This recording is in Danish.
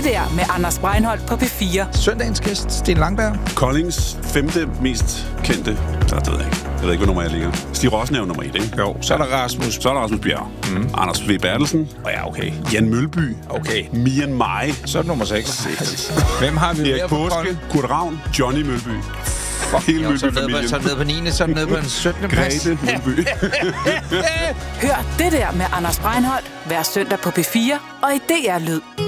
der med Anders Breinholt på P4. Søndagens gæst, Sten Langberg. Koldings 5. mest kendte. Det ved jeg ikke. Jeg ved ikke, hvad nummer jeg ligger. Stig Rossen er jo nummer 1, ikke? Jo, så er der Rasmus. Så er der Rasmus Bjerg. Anders V. Bertelsen. Ja, okay. Jan Mølby. Okay. Mian Mai. Så er det nummer 6. Hvem har vi Erik mere på Påske. Kolding? Kurt Ravn. Johnny Mølby. Hele Mølby-familien. Så nede på 9. Så nede på den 17. plads. Grete Mølby. Hør det der med Anders Breinholt hver søndag på P4 og i DR Lyd.